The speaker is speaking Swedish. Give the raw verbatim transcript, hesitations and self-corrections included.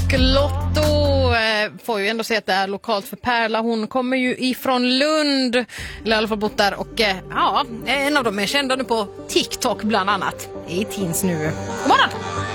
Och Lotto eh, får ju ändå säga att det är lokalt för Perla. Hon kommer ju ifrån Lund, eller i alla fall bott där. Och eh, ja, en av dem är kända nu på TikTok bland annat. I teens nu. God morgon!